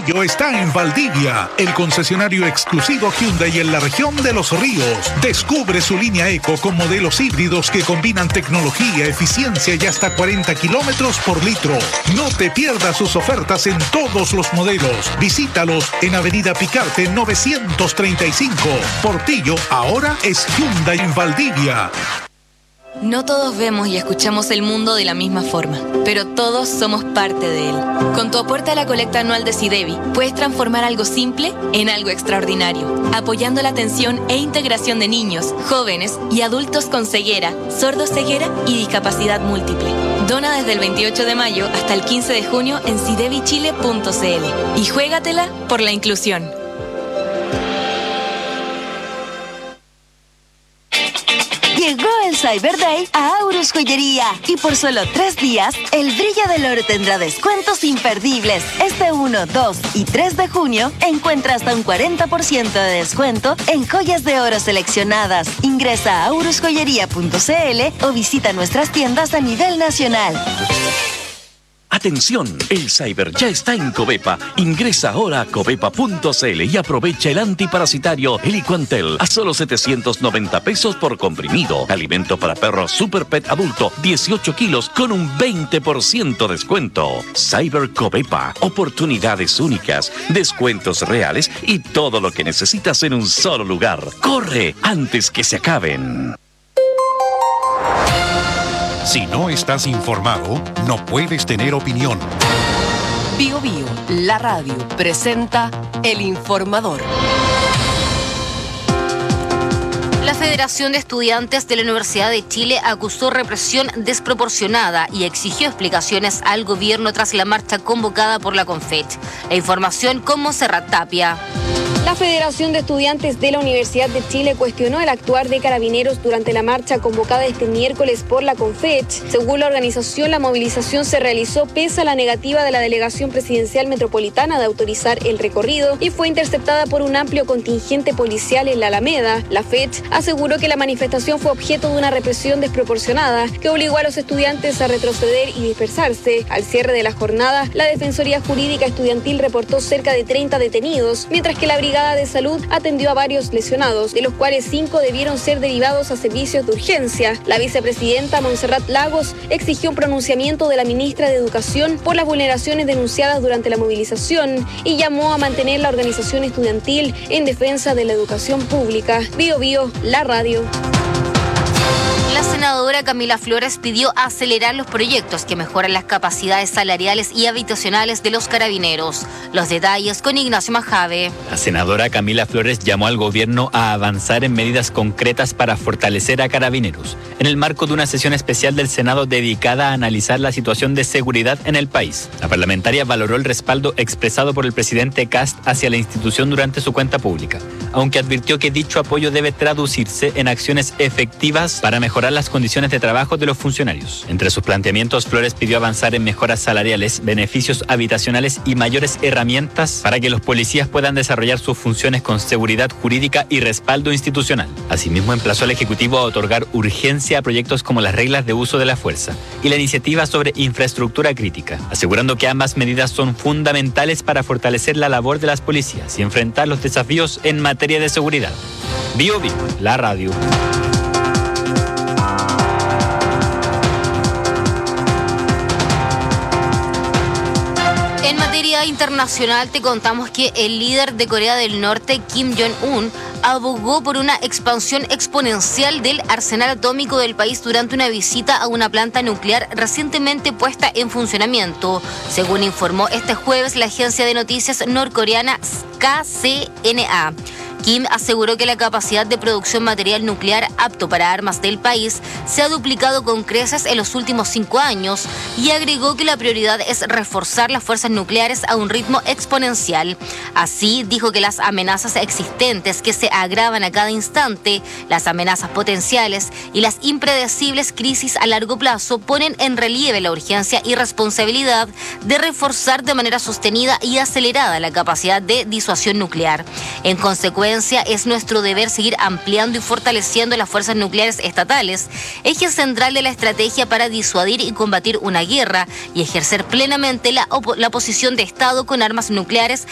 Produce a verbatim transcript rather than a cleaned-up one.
Portillo está en Valdivia, el concesionario exclusivo Hyundai en la región de Los Ríos. Descubre su línea Eco con modelos híbridos que combinan tecnología, eficiencia y hasta cuarenta kilómetros por litro. No te pierdas sus ofertas en todos los modelos. Visítalos en Avenida Picarte novecientos treinta y cinco. Portillo ahora es Hyundai en Valdivia. No todos vemos y escuchamos el mundo de la misma forma, pero todos somos parte de él. Con tu aporte a la colecta anual de SIDEBI, puedes transformar algo simple en algo extraordinario, apoyando la atención e integración de niños, jóvenes y adultos con ceguera, sordoceguera y discapacidad múltiple. Dona desde el veintiocho de mayo hasta el quince de junio en sidebi chile punto c l y juégatela por la inclusión. Llegó el Cyber Day a Aurus Joyería y por solo tres días, el brillo del oro tendrá descuentos imperdibles. Este uno, dos y tres de junio encuentra hasta un cuarenta por ciento de descuento en joyas de oro seleccionadas. Ingresa a aurus joyería punto c l o visita nuestras tiendas a nivel nacional. Atención, el Cyber ya está en Covepa. Ingresa ahora a covepa punto c l y aprovecha el antiparasitario Heliquantel a solo setecientos noventa pesos por comprimido. Alimento para perros Super Pet adulto, dieciocho kilos con un veinte por ciento descuento. Cyber Covepa, oportunidades únicas, descuentos reales y todo lo que necesitas en un solo lugar. ¡Corre antes que se acaben! Si no estás informado, no puedes tener opinión. Bio Bio, la radio, presenta El Informador. La Federación de Estudiantes de la Universidad de Chile acusó represión desproporcionada y exigió explicaciones al gobierno tras la marcha convocada por la CONFECH. La información con Monserrat Tapia. La Federación de Estudiantes de la Universidad de Chile cuestionó el actuar de Carabineros durante la marcha convocada este miércoles por la CONFECH. Según la organización, la movilización se realizó pese a la negativa de la Delegación Presidencial Metropolitana de autorizar el recorrido y fue interceptada por un amplio contingente policial en la Alameda. La F E C aseguró que la manifestación fue objeto de una represión desproporcionada que obligó a los estudiantes a retroceder y dispersarse. Al cierre de la jornada, la Defensoría Jurídica Estudiantil reportó cerca de treinta detenidos, mientras que la Brigada de Salud atendió a varios lesionados, de los cuales cinco debieron ser derivados a servicios de urgencia. La vicepresidenta Monserrat Lagos exigió un pronunciamiento de la ministra de Educación por las vulneraciones denunciadas durante la movilización y llamó a mantener la organización estudiantil en defensa de la educación pública. Bio Bio, la radio. La senadora Camila Flores pidió acelerar los proyectos que mejoran las capacidades salariales y habitacionales de los carabineros. Los detalles con Ignacio Majave. La senadora Camila Flores llamó al gobierno a avanzar en medidas concretas para fortalecer a carabineros, en el marco de una sesión especial del Senado dedicada a analizar la situación de seguridad en el país. La parlamentaria valoró el respaldo expresado por el presidente Kast hacia la institución durante su cuenta pública, aunque advirtió que dicho apoyo debe traducirse en acciones efectivas para mejorar las condiciones de trabajo de los funcionarios. Entre sus planteamientos, Flores pidió avanzar en mejoras salariales, beneficios habitacionales y mayores herramientas para que los policías puedan desarrollar sus funciones con seguridad jurídica y respaldo institucional. Asimismo, emplazó al Ejecutivo a otorgar urgencia a proyectos como las reglas de uso de la fuerza y la iniciativa sobre infraestructura crítica, asegurando que ambas medidas son fundamentales para fortalecer la labor de las policías y enfrentar los desafíos en materia de seguridad. Bio Bio, la radio. En materia internacional te contamos que el líder de Corea del Norte, Kim Jong-un, abogó por una expansión exponencial del arsenal atómico del país durante una visita a una planta nuclear recientemente puesta en funcionamiento. Según informó este jueves la agencia de noticias norcoreana K C N A. Kim aseguró que la capacidad de producción material nuclear apto para armas del país se ha duplicado con creces en los últimos cinco años y agregó que la prioridad es reforzar las fuerzas nucleares a un ritmo exponencial. Así, dijo que las amenazas existentes que se agravan a cada instante, las amenazas potenciales y las impredecibles crisis a largo plazo ponen en relieve la urgencia y responsabilidad de reforzar de manera sostenida y acelerada la capacidad de disuasión nuclear. En consecuencia, es nuestro deber seguir ampliando y fortaleciendo las fuerzas nucleares estatales, eje central de la estrategia para disuadir y combatir una guerra y ejercer plenamente la, la posición de Estado con armas nucleares